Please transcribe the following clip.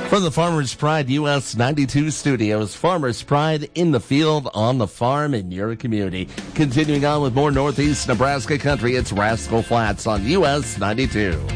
From the Farmers Pride US 92 studios, Farmers Pride in the field, on the farm, in your community. Continuing on with more Northeast Nebraska country, it's Rascal Flats on US 92.